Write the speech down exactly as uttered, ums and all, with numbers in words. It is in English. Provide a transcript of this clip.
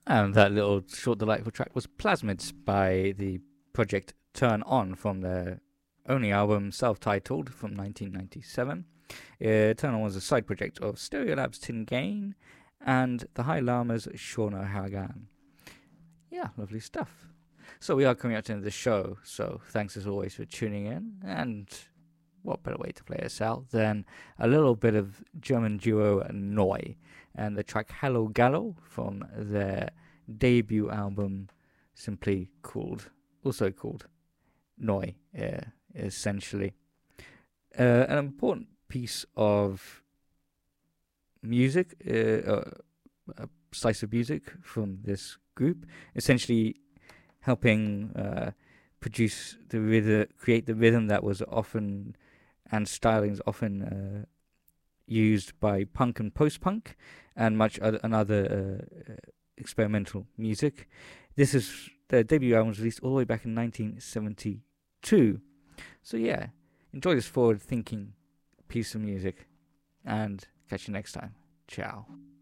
And that little short, delightful track was Plasmids by the project Turn On from their only album, self-titled, from nineteen ninety-seven. Uh, Turn On was a side project of Stereolab's Tin Gain and the High Llama's Shauna Hagan. Yeah, lovely stuff. So we are coming up to the end of the show, so thanks as always for tuning in, and what better way to play us out than a little bit of German duo Neu and the track Hello Gallo from their debut album, simply called, also called Neu, uh, essentially. Uh, an important piece of music, uh, uh, a slice of music from this group, essentially helping uh, produce the rhythm, create the rhythm that was often, and stylings often uh, used by punk and post-punk and much other, and other uh, experimental music. This is their debut album, was released all the way back in nineteen seventy-two. So yeah, enjoy this forward-thinking piece of music, and catch you next time. Ciao.